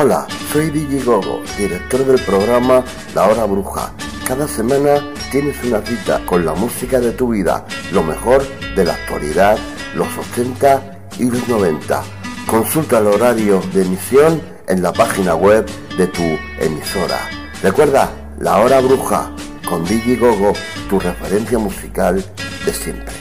Hola, soy DJ Gogo, director del programa La Hora Bruja. Cada semana tienes una cita con la música de tu vida, lo mejor de la actualidad, los 80 y los 90. Consulta el horario de emisión en la página web de tu emisora. Recuerda, La Hora Bruja, con DJ Gogo, tu referencia musical de siempre.